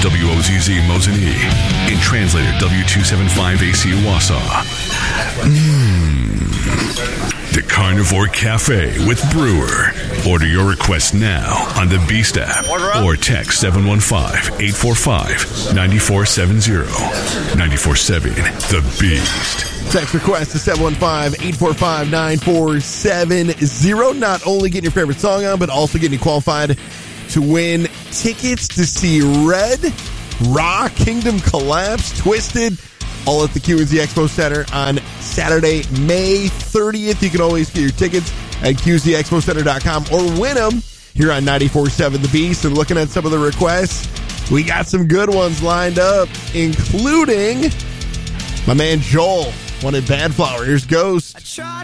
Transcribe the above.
WOZZ Mosinee. In translator W275AC Wausau. The Carnivore Cafe with Brewer. Order your request now on the Beast app or text 715-845-9470. 94.7 The Beast. Text request to 715-845-9470. Not only getting your favorite song on, but also getting you qualified to win tickets to see Red, Raw, Kingdom Collapse, Twisted, all at the QNZ Expo Center on Saturday, May 30th. You can always get your tickets at QNZExpoCenter.com or win them here on 94.7 The Beast. And looking at some of the requests, we got some good ones lined up, including my man Joel wanted Bad Flower. Here's Ghost.